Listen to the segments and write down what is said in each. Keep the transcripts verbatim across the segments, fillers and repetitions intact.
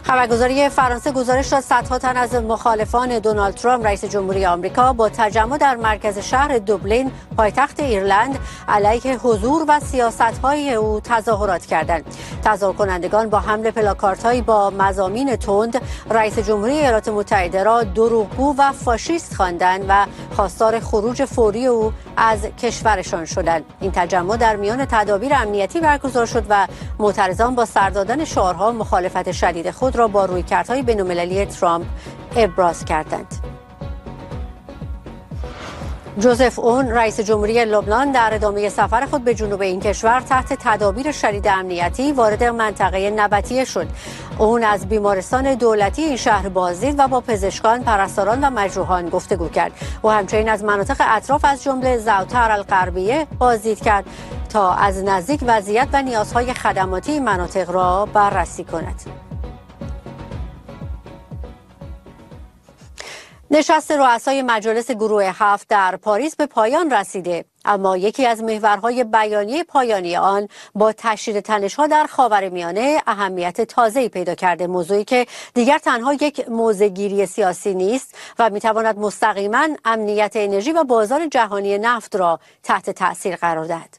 خبرگزاری فرانسه گزارش داد صدها تن از مخالفان دونالد ترامپ رئیس جمهوری آمریکا با تجمع در مرکز شهر دوبلین پایتخت ایرلند علیه حضور و سیاست‌های او تظاهرات کردند. تظاهر کنندگان با حمل پلاکاردهایی با مضامین تند رئیس جمهوری ایالات متحده را دروغگو و فاشیست خواندند و خواستار خروج فوری او از کشورشان شدند. این تجمع در میان تدابیر امنیتی برگزار شد و معترضان با سر دادن شعارها مخالفت شدید خود را با رویکردهای بین‌المللی ترامپ ابراز کردند. جوزف اون رئیس جمهوری لبنان در ادامه سفر خود به جنوب این کشور تحت تدابیر شدید امنیتی وارد منطقه نبطیه شد. اون از بیمارستان دولتی این شهر بازدید و با پزشکان، پرستاران و مجروحان گفتگو کرد. او همچنین از مناطق اطراف از جمله زوتر الغربیه بازدید کرد تا از نزدیک وضعیت و نیازهای خدماتی این مناطق را بررسی کند. نشست رؤسای مجالس گروه هفت در پاریس به پایان رسیده، اما یکی از محورهای بیانیه پایانی آن با تشدید تنش‌ها در خاورمیانه اهمیت تازه‌ای پیدا کرده، موضوعی که دیگر تنها یک موضع‌گیری سیاسی نیست و می‌تواند مستقیما امنیت انرژی و بازار جهانی نفت را تحت تأثیر قرار دهد.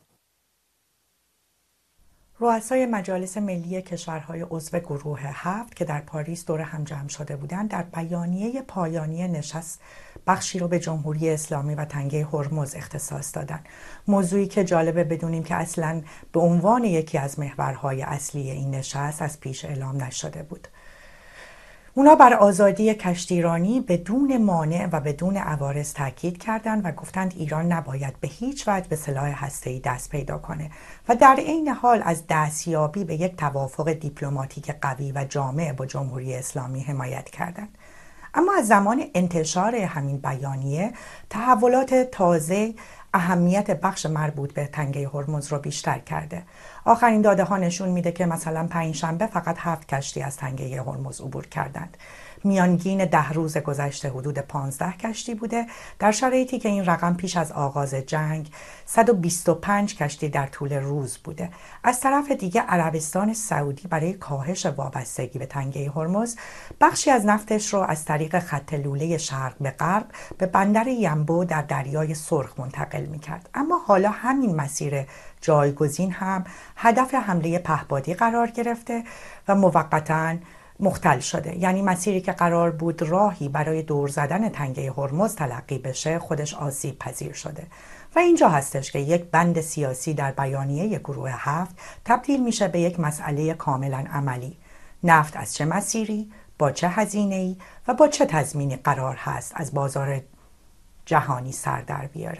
رؤسای مجالس ملی کشورهای عضو گروه هفت که در پاریس دور هم جمع شده بودند در بیانیه پایانی نشست بخشی رو به جمهوری اسلامی و تنگه هرمز اختصاص دادند. موضوعی که جالبه بدونیم که اصلاً به عنوان یکی از محورهای اصلی این نشست از پیش اعلام نشده بود. اونا بر آزادی کشتیرانی بدون مانع و بدون عوارض تاکید کردند و گفتند ایران نباید به هیچ وجه به سلاح هسته‌ای دست پیدا کنه و در عین حال از دستیابی به یک توافق دیپلماتیک قوی و جامع با جمهوری اسلامی حمایت کردند. اما از زمان انتشار همین بیانیه تحولات تازه اهمیت بخش مربوط به تنگه هرمز رو بیشتر کرده. آخرین داده ها نشون میده که مثلا پنجشنبه فقط هفت کشتی از تنگه هرمز عبور کردند. میانگین ده روز گذشته حدود پانزده کشتی بوده، در شرایطی که این رقم پیش از آغاز جنگ صد و بیست و پنج کشتی در طول روز بوده. از طرف دیگه عربستان سعودی برای کاهش وابستگی به تنگه هرمز بخشی از نفتش رو از طریق خط لوله شرق به غرب به بندر ینبو در دریای سرخ منتقل میکرد. اما حالا همین مسیر جایگزین هم هدف حمله پهپادی قرار گرفته و موقتاً مختل شده. یعنی مسیری که قرار بود راهی برای دور زدن تنگه هرمز تلقی بشه خودش آسیب پذیر شده و اینجا هستش که یک بند سیاسی در بیانیه گروه هفت تبدیل میشه به یک مسئله کاملا عملی. نفت از چه مسیری، با چه هزینه‌ای و با چه تضمینی قرار هست از بازار جهانی سر در بیاره.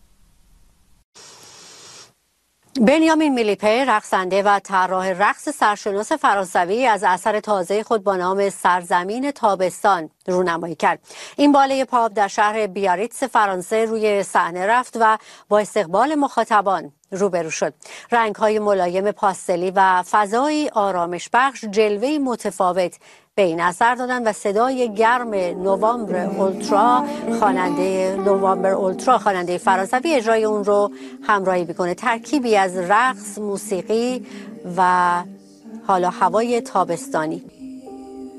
بنیامین میلیپی رقصنده و طراح رقص سرشناس فرانسوی از اثر تازه خود با نام سرزمین تابستان رونمایی کرد. این باله پاپ در شهر بیاریتس فرانسه روی صحنه رفت و با استقبال مخاطبان روبرو شد. رنگ‌های ملایم پاستلی و فضای آرامش بخش جلوه‌ای متفاوت به این اثر دادن و صدای گرم نوامبر اولترا خواننده نوامبر اولترا خواننده فرانسوی اجرای اون رو همراهی میکنه. ترکیبی از رقص، موسیقی و حالا هوای تابستانی.